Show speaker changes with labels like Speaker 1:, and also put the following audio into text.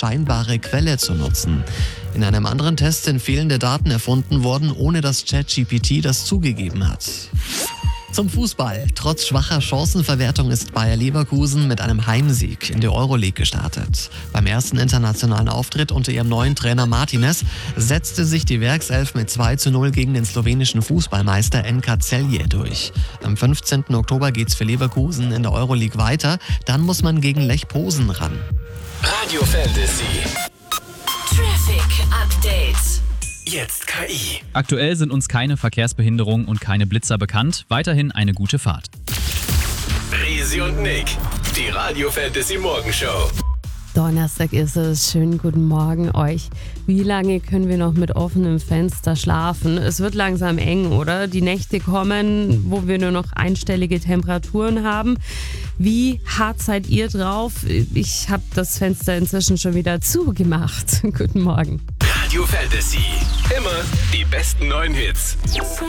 Speaker 1: scheinbare Quelle zu nutzen. In einem anderen Test sind fehlende Daten erfunden worden, ohne dass ChatGPT das zugegeben hat. Zum Fußball. Trotz schwacher Chancenverwertung ist Bayer Leverkusen mit einem Heimsieg in die Euroleague gestartet. Beim ersten internationalen Auftritt unter ihrem neuen Trainer Martinez setzte sich die Werkself mit 2:0 gegen den slowenischen Fußballmeister NK Celje durch. Am 15. Oktober geht's für Leverkusen in der Euroleague weiter. Dann muss man gegen Lech Posen ran.
Speaker 2: Radio Fantasy.
Speaker 3: Traffic Update.
Speaker 2: Jetzt KI.
Speaker 4: Aktuell sind uns keine Verkehrsbehinderungen und keine Blitzer bekannt. Weiterhin eine gute Fahrt.
Speaker 2: Risi und Nick, die Radio Fantasy Morgenshow.
Speaker 5: Donnerstag ist es. Schönen guten Morgen euch. Wie lange können wir noch mit offenem Fenster schlafen? Es wird langsam eng, oder? Die Nächte kommen, wo wir nur noch einstellige Temperaturen haben. Wie hart seid ihr drauf? Ich habe das Fenster inzwischen schon wieder zugemacht. Guten Morgen.
Speaker 2: Radio Fantasy. Immer die besten neuen Hits.